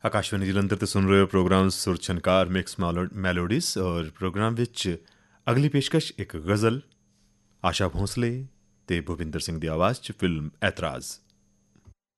ਆਕਾਸ਼ਵਾਣੀ ਜਲੰਧਰ ਤੇ ਸੁਣ ਰਹੇ ਹੋ ਪ੍ਰੋਗਰਾਮ ਸੁਰ ਛਨਕਾਰ ਮਿਕਸ ਮੈਲੋਡੀਜ਼ ਔਰ ਪ੍ਰੋਗਰਾਮ ਵਿੱਚ ਅਗਲੀ ਪੇਸ਼ਕਸ਼ ਇੱਕ ਗਜ਼ਲ ਆਸ਼ਾ ਭੋਂਸਲੇ ਤੇ ਭੁਪਿੰਦਰ ਸਿੰਘ ਦੀ ਆਵਾਜ਼ 'ਚ ਫਿਲਮ ਐਤਰਾਜ਼।